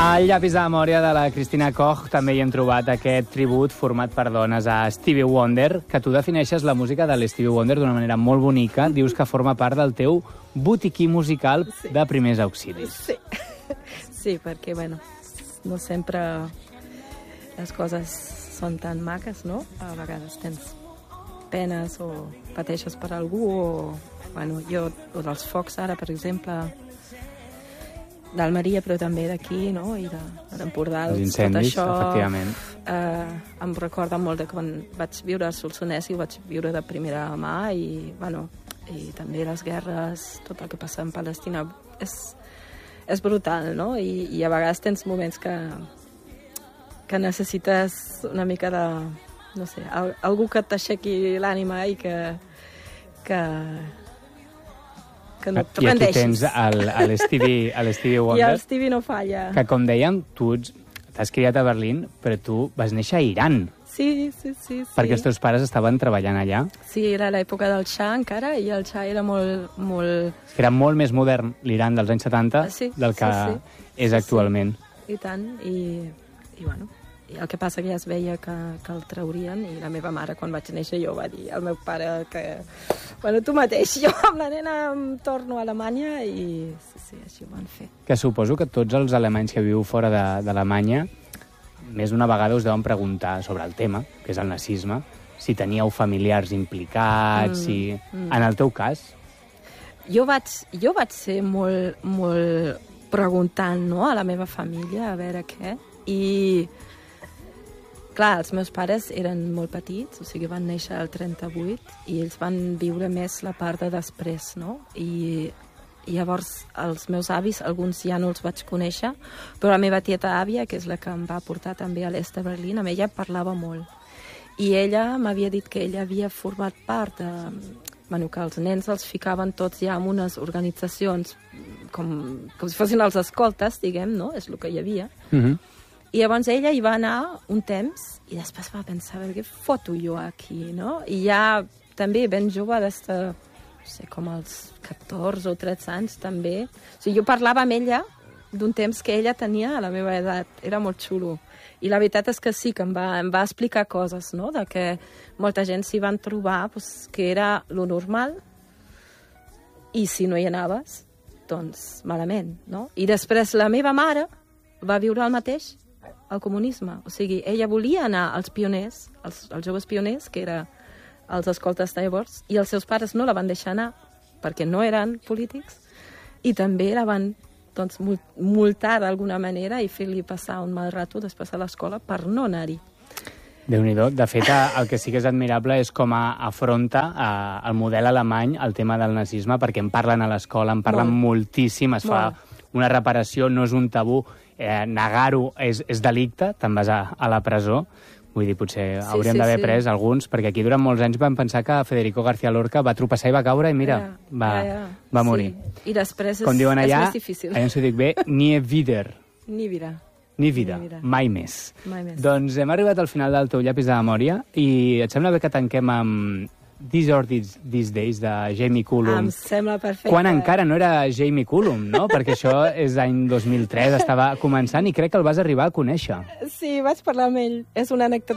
Al llapis de memòria de la Cristina Koch també hi hem trobat aquest tribut format per dones a Stevie Wonder, que tu defineixes la música de l'Stevie Wonder d'una manera molt bonica. Dius que forma part del teu botiquí musical de primers auxilis. Sí, sí, perquè, bueno, no sempre les coses són tan maques, no? A vegades tens penes o pateixes per algú o, bueno, jo, o dels focs ara, per exemple, d'Almeria, però també d'aquí, no? I de l'Empordà. Els incendis, tot això, efectivament. Em recorda molt de quan vaig viure al Solsonès i ho vaig viure de primera mà i, bueno, i també les guerres, tot el que passa en Palestina, és brutal, no? I a vegades tens moments que necessites una mica de, no sé, algú que t'aixequi l'ànima i que no et rendeixis. I aquí tens l'Stevie Wonder. I el Stevie no falla. Que, com dèiem, tu t'has criat a Berlín, però tu vas néixer a Iran. Sí. Perquè els teus pares estaven treballant allà. Sí, era l'època del Shah encara, i el Shah era molt... Era molt més modern l'Iran dels anys 70 del que és actualment. I tant, i bueno... I el que passa que ja es veia que el traurien i la meva mare, quan vaig néixer, jo va dir al meu pare que... Bueno, tu mateix, jo amb la nena em torno a Alemanya i sí, així ho van fer. Que suposo que tots els alemanys que viu fora d'Alemanya més d'una vegada us deuen preguntar sobre el tema, que és el nazisme, si teníeu familiars implicats, si... En el teu cas? Jo vaig ser molt preguntant, no?, a la meva família, a veure què, i... Clar, els meus pares eren molt petits, o sigui, van néixer al 38 i ells van viure més la part de després, no? I llavors els meus avis, alguns ja no els vaig conèixer, però la meva tieta àvia, que és la que em va portar també a l'est de Berlín, amb ella parlava molt. I ella m'havia dit que ella havia format part de... Bueno, que els nens els ficaven tots ja en unes organitzacions com si fossin els escoltes, diguem, no? És el que hi havia. I llavors ella hi va anar un temps i després va pensar, què foto jo aquí, no? I ja també ben jove, des de, no sé, com als 14 o 13 anys també. O sigui, jo parlava amb ella d'un temps que ella tenia a la meva edat. Era molt xulo. I la veritat és que sí, que em va explicar coses, no? De que molta gent s'hi van trobar, pues, que era lo normal i si no hi anaves, doncs malament, no? I després la meva mare va viure el mateix, el comunisme. O sigui, ella volia anar als pioners, als joves pioners, que era els escoltes de llavors, i els seus pares no la van deixar anar, perquè no eren polítics, i també la van doncs, multar d'alguna manera i fer-li passar un mal rato després a l'escola per no anar-hi. Déu-n'hi-do. De fet, el que sí que és admirable és com afronta el model alemany el tema del nazisme, perquè en parlen a l'escola, en parlen moltíssim, es fa una reparació, no és un tabú, negar-ho és delicte, te'n vas a la presó. Vull dir, potser hauríem d'haver pres alguns, perquè aquí durant molts anys vam pensar que Federico García Lorca va tropeçar i va caure i mira, va morir. I després com diuen allà, és més difícil. Allà s'ho dic bé, nie wieder. Ni vida. Ni vida, mai més. Doncs hem arribat al final del teu llapis de memòria i et sembla bé que tanquem amb These Are These Days de Jamie Cullum. Em sembla perfecte. Quan encara no era Jamie Cullum, no? Perquè això és l'any 2003, estava començant i crec que el vas arribar a conèixer. Sí, vaig parlar amb ell. És una anècdota